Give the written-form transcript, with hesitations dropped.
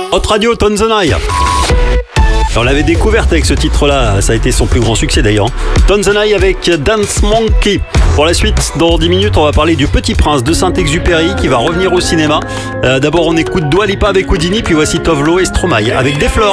Hot Radio, Tonzenai. On l'avait découverte avec ce titre-là, ça a été son plus grand succès d'ailleurs. Tonzenai avec Dance Monkey. Pour la suite, dans 10 minutes, on va parler du Petit Prince de Saint-Exupéry qui va revenir au cinéma. D'abord, on écoute Dua Lipa avec Houdini, puis voici Tovlo et Stromae avec des fleurs.